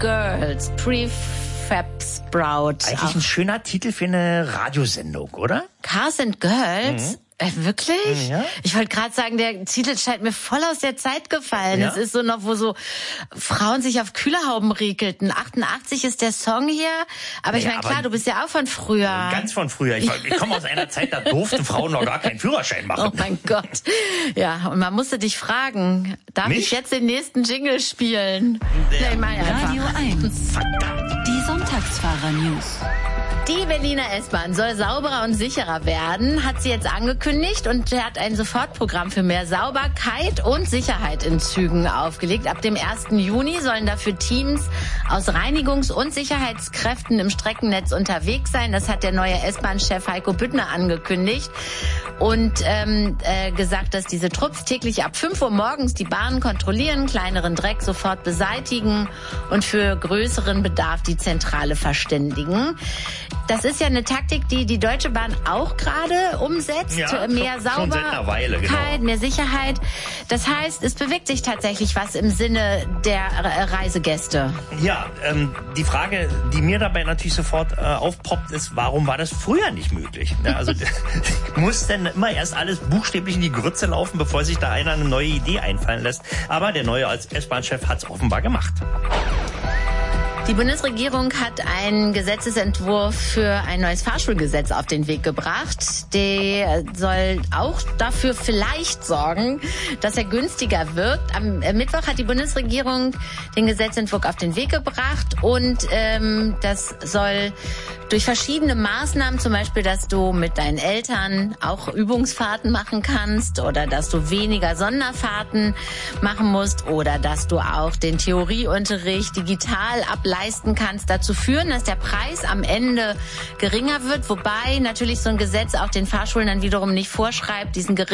Girls, Prefab Sprout. Eigentlich ein schöner Titel für eine Radiosendung, oder? Cars and Girls? Wirklich? Ja. Ich wollte gerade sagen, der Titel scheint mir voll aus der Zeit gefallen. Ja. Es ist so noch, wo so Frauen sich auf Kühlerhauben regelten. 88 ist der Song hier. Aber ich meine, klar, du bist ja auch von früher. Ganz von früher. Ich komme aus einer Zeit, da durften Frauen noch gar keinen Führerschein machen. Oh mein Gott. Ja, und man musste dich fragen, darf ich jetzt den nächsten Jingle spielen? Nee, mal einfach. Radio 1. Verdammt. Die Sonntagsfahrer-News. Die Berliner S-Bahn soll sauberer und sicherer werden, hat sie jetzt angekündigt und hat ein Sofortprogramm für mehr Sauberkeit und Sicherheit in Zügen aufgelegt. Ab dem 1. Juni sollen dafür Teams aus Reinigungs- und Sicherheitskräften im Streckennetz unterwegs sein. Das hat der neue S-Bahn-Chef Heiko Büttner angekündigt und gesagt, dass diese Trupps täglich ab 5 Uhr morgens die Bahnen kontrollieren, kleineren Dreck sofort beseitigen und für größeren Bedarf die Zentrale verständigen. Das ist ja eine Taktik, die die Deutsche Bahn auch gerade umsetzt. Ja, mehr schon seit einer Weile, Sauberkeit, genau. mehr Sicherheit. Das heißt, es bewegt sich tatsächlich was im Sinne der Reisegäste. Ja, die Frage, die mir dabei natürlich sofort aufpoppt, ist, warum war das früher nicht möglich? Ja, also muss denn immer erst alles buchstäblich in die Grütze laufen, bevor sich da einer eine neue Idee einfallen lässt? Aber der neue als S-Bahn-Chef hat es offenbar gemacht. Die Bundesregierung hat einen Gesetzesentwurf für ein neues Fahrschulgesetz auf den Weg gebracht. Der soll auch dafür vielleicht sorgen, dass er günstiger wird. Am Mittwoch hat die Bundesregierung den Gesetzentwurf auf den Weg gebracht und das soll durch verschiedene Maßnahmen, zum Beispiel, dass du mit deinen Eltern auch Übungsfahrten machen kannst oder dass du weniger Sonderfahrten machen musst oder dass du auch den Theorieunterricht digital ableisten kannst, dazu führen, dass der Preis am Ende geringer wird, wobei natürlich so ein Gesetz auch den Fahrschulen dann wiederum nicht vorschreibt, diesen